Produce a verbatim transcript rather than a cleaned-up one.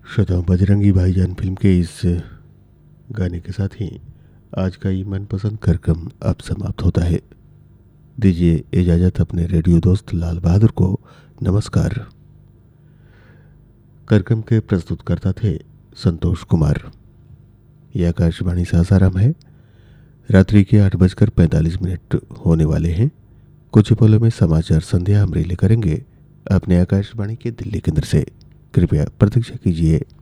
श्रोताओं, बजरंगी भाईजान फिल्म के इस गाने के साथ ही आज का ये मनपसंद कार्यक्रम अब समाप्त होता है। दीजिए इजाज़त अपने रेडियो दोस्त लाल बहादुर को। नमस्कार। कार्यक्रम के प्रस्तुतकर्ता थे संतोष कुमार। यह आकाशवाणी सासाराम है। रात्रि के आठ बजकर पैंतालीस मिनट होने वाले हैं। कुछ पलों में समाचार संध्या हम रिले करेंगे अपने आकाशवाणी के दिल्ली केंद्र से। कृपया प्रतीक्षा कीजिए।